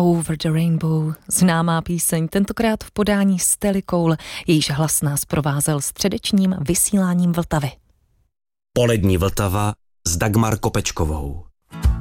Over the Rainbow, známá píseň, tentokrát v podání Stely Cole, jejíž hlas nás provázel středečním vysíláním Vltavy. Polední Vltava s Dagmar Kopečkovou.